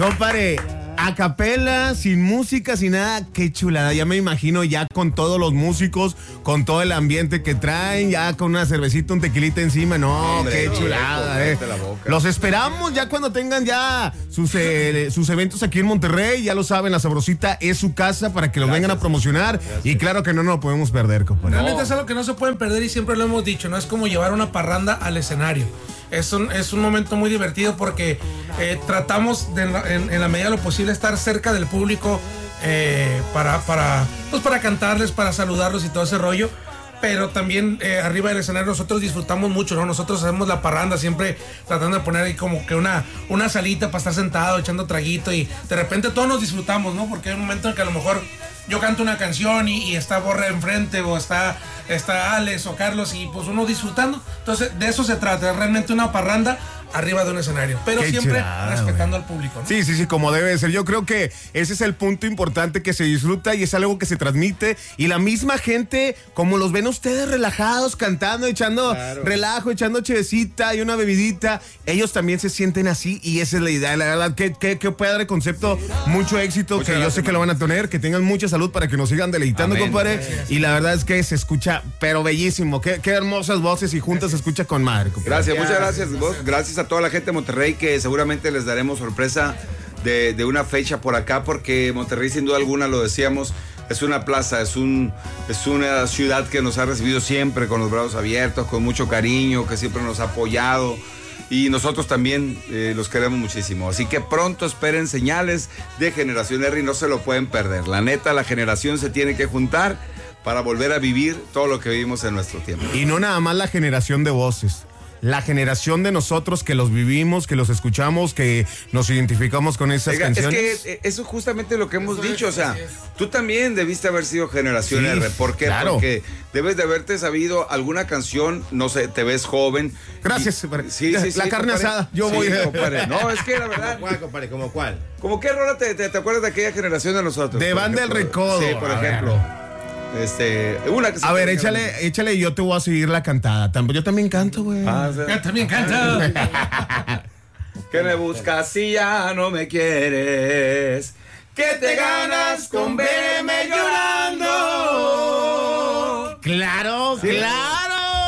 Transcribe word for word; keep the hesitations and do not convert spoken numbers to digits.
Compadre, a capela, sin música, sin nada, qué chulada. Ya me imagino ya con todos los músicos, con todo el ambiente que traen, ya con una cervecita, un tequilita encima. No, hombre, qué chulada, no, eh. Los esperamos ya cuando tengan ya sus, eh, sus eventos aquí en Monterrey. Ya lo saben, La Sabrosita es su casa para que los Gracias. vengan a promocionar. Gracias. Y claro que no nos lo podemos perder, compadre. Realmente es algo que no se pueden perder y siempre lo hemos dicho, no es como llevar una parranda al escenario. Es un, es un momento muy divertido porque eh, tratamos de, en, en la medida de lo posible estar cerca del público eh, para, para, pues para cantarles, para saludarlos y todo ese rollo. Pero también eh, arriba del escenario nosotros disfrutamos mucho, ¿no? Nosotros hacemos la parranda siempre tratando de poner ahí como que una, una salita para estar sentado, echando traguito y de repente todos nos disfrutamos, ¿no? Porque hay un momento en que a lo mejor yo canto una canción y, y está Borre enfrente o está, está Alex o Carlos y pues uno disfrutando. Entonces de eso se trata, es realmente una parranda arriba de un escenario, pero Qué siempre chulada, respetando wey. al público, ¿no? Sí, sí, sí, como debe ser. Yo creo que ese es el punto importante que se disfruta y es algo que se transmite y la misma gente, como los ven ustedes relajados, cantando, echando claro. relajo, echando chevecita y una bebidita, ellos también se sienten así y esa es la idea. La verdad, que, que, que puede dar el concepto mucho éxito, Muchas que gracias, yo sé man. que lo van a tener, que tengan mucha salud para que nos sigan deleitando, Amén. compadre. Gracias. Y la verdad es que se escucha, pero bellísimo. Qué, qué hermosas voces y juntas gracias. se escucha con madre, compadre. Gracias, muchas gracias. Gracias. gracias a toda la gente de Monterrey que seguramente les daremos sorpresa de, de una fecha por acá porque Monterrey sin duda alguna, lo decíamos, es una plaza, es, un, es una ciudad que nos ha recibido siempre con los brazos abiertos, con mucho cariño, que siempre nos ha apoyado y nosotros también eh, los queremos muchísimo. Así que pronto esperen señales de Generación R y no se lo pueden perder. La neta, la generación se tiene que juntar para volver a vivir todo lo que vivimos en nuestro tiempo. Y no nada más la generación de voces. La generación de nosotros que los vivimos, que los escuchamos, que nos identificamos con esas Oiga, canciones. Es que eso es justamente lo que hemos eso dicho, es, o sea, tú también debiste haber sido generación sí, R. ¿Por qué? Claro. Porque debes de haberte sabido alguna canción, no sé, te ves joven. Gracias, y, sí, sí, sí, La sí, carne compadre. asada, yo sí, voy. Compadre. No, es que la verdad. ¿Cómo cuál, compadre? ¿Cómo cuál? ¿Cómo qué rola te, te, te acuerdas de aquella generación de nosotros? De Banda del Recodo. Sí, por a ejemplo. Ver. Este, una que a ver, échale, la... échale y yo te voy a seguir la cantada. Yo también canto, güey. Ah, o sea, yo también canto. Que me buscas si ya no me quieres. Que te ganas con verme llorando. Claro, sí. claro.